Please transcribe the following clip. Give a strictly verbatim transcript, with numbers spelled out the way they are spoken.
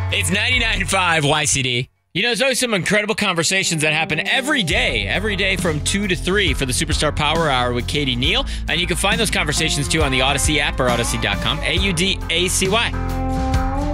It's ninety-nine point five Y C D. You know, there's always some incredible conversations that happen every day, every day from two to three for the Superstar Power Hour with Katie Neal. And you can find those conversations too on the Odyssey app or Odyssey dot com. A U D A C Y.